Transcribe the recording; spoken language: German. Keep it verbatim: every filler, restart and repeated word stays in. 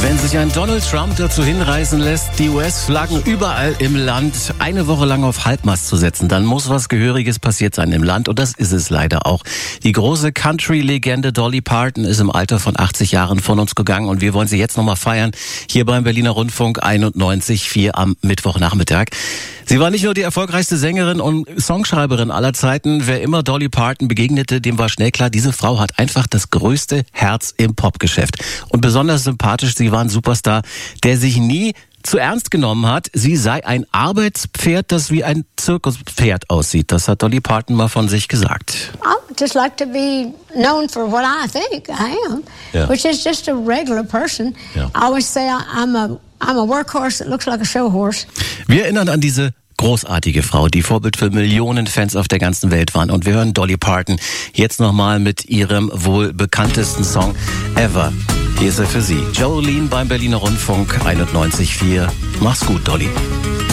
Wenn sich ein Donald Trump dazu hinreißen lässt, die U S-Flaggen überall im Land eine Woche lang auf Halbmast zu setzen, dann muss was Gehöriges passiert sein im Land. Und das ist es leider auch. Die große Country-Legende Dolly Parton ist im Alter von achtzig Jahren von uns gegangen. Und wir wollen sie jetzt nochmal feiern, hier beim Berliner Rundfunk einundneunzig Komma vier am Mittwochnachmittag. Sie war nicht nur die erfolgreichste Sängerin und Songschreiberin aller Zeiten. Wer immer Dolly Parton begegnete, dem war schnell klar, diese Frau hat einfach das größte Herz im Popgeschäft. Und besonders sympathisch, sie war ein Superstar, der sich nie zu ernst genommen hat. Sie sei ein Arbeitspferd, das wie ein Zirkuspferd aussieht. Das hat Dolly Parton mal von sich gesagt. I would just like to be known for what I think I am, Yeah. which is just a regular person. Yeah. I always say I, I'm a I'm a workhorse that looks like a show horse. Wir erinnern an diese großartige Frau, die Vorbild für Millionen Fans auf der ganzen Welt waren. Und wir hören Dolly Parton jetzt nochmal mit ihrem wohl bekanntesten Song Ever. Hier ist er für Sie. Jolene beim Berliner Rundfunk einundneunzig Komma vier. Mach's gut, Dolly.